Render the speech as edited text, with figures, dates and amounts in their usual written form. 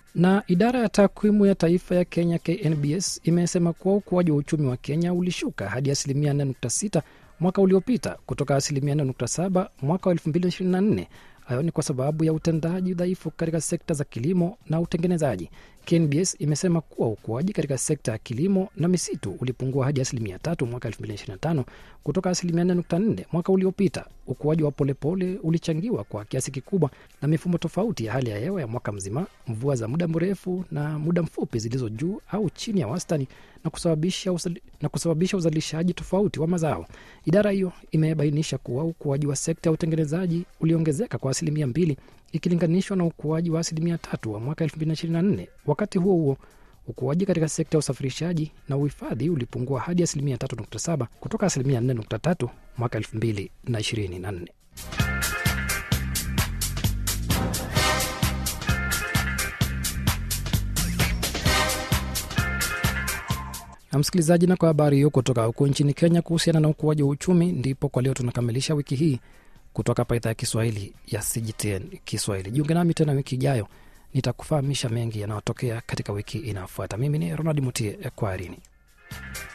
Na idara ya takwimu ya taifa ya Kenya KNBS imesema kuwa ukuaji wa uchumi wa Kenya ulishuka hadi 4.6 mwaka uliopita kutoka 4.7 mwaka wa 2024. Hayo ni kwa sababu ya utendaji dhaifu katika sekta za kilimo na utengenezaji. KNBS imesema kuwa ukuaji katika sekta ya kilimo na misitu ulipungua hadi 3% mwaka 2025 kutoka 4.4 mwaka uliopita. Ukuaji wa polepole ulichangiwa kwa kiasi kikubwa na mifumo tofauti ya hali ya hewa ya mwaka mzima, mvua za muda mrefu na muda mfupi zilizo juu au chini ya wastani, na kusababisha uzalishaji tofauti wa mazao. Idara hiyo imebainisha kuwa ukuaji wa sekta ya utengenezaji uliongezeka kwa 2% ikilinganishwa na ukuaji wa 3% wa mwaka 2024. Wakati huo huo, ukuaji katika sekta ya usafirishaji na uhifadhi ulipungua hadi 3.7 kutoka 4.3 mwaka 2024. Na msikilizaji, na kwa habari hiyo kutoka huko nchini Kenya kuhusiana na ukuaji wa uchumi, ndipo kwa leo tunakamilisha wiki hii kutoka hapa idhaa ya Kiswahili ya CGTN Kiswahili. Jiunge nami tena wiki ijayo, nitakufahamisha mengi yanayotokea katika wiki inayofuata. Mimi ni Ronald Mutie, kwaherini.